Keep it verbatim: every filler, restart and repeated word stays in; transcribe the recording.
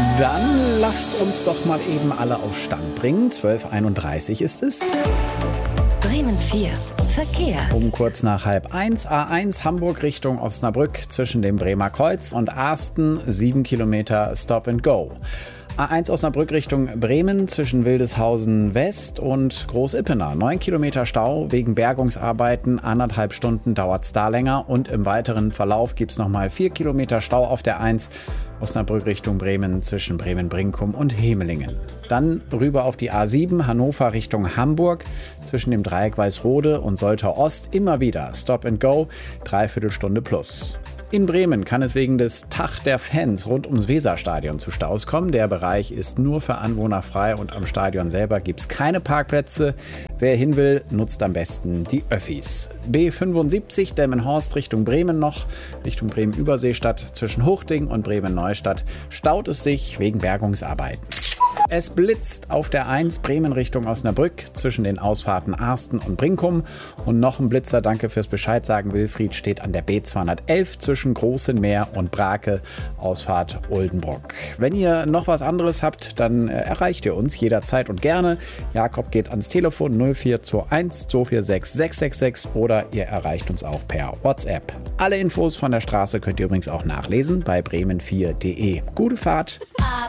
Dann lasst uns doch mal eben alle auf Stand bringen. zwölf Uhr einunddreißig ist es. Bremen vier. Verkehr. Um kurz nach halb eins, A eins Hamburg Richtung Osnabrück zwischen dem Bremer Kreuz und Asten, sieben Kilometer Stop and Go. A eins Osnabrück Richtung Bremen zwischen Wildeshausen West und Großippener. neun Kilometer Stau wegen Bergungsarbeiten, anderthalb Stunden dauert es da länger. Und im weiteren Verlauf gibt es nochmal vier Kilometer Stau auf der eins Osnabrück Richtung Bremen zwischen Bremen-Brinkum und Hemelingen. Dann rüber auf die A sieben Hannover Richtung Hamburg zwischen dem Dreieck Weißrode und Soltau Ost immer wieder Stop and Go, dreiviertel Stunde plus. In Bremen kann es wegen des Tag der Fans rund ums Weserstadion zu Staus kommen. Der Bereich ist nur für Anwohner frei und am Stadion selber gibt es keine Parkplätze. Wer hin will, nutzt am besten die Öffis. B fünfundsiebzig Delmenhorst Richtung Bremen noch, Richtung Bremen-Überseestadt zwischen Huchting und Bremen-Neustadt staut es sich wegen Bergungsarbeiten. Es blitzt auf der eins Bremen Richtung Osnabrück zwischen den Ausfahrten Arsten und Brinkum. Und noch ein Blitzer, danke fürs Bescheid sagen, Wilfried, steht an der B zweihundertelf zwischen Großenmeer und Brake, Ausfahrt Oldenburg. Wenn ihr noch was anderes habt, dann äh, erreicht ihr uns jederzeit und gerne. Jakob geht ans Telefon null vier zwei eins zwei vier sechs sechs sechs sechs oder ihr erreicht uns auch per WhatsApp. Alle Infos von der Straße könnt ihr übrigens auch nachlesen bei bremen vier punkt de. Gute Fahrt!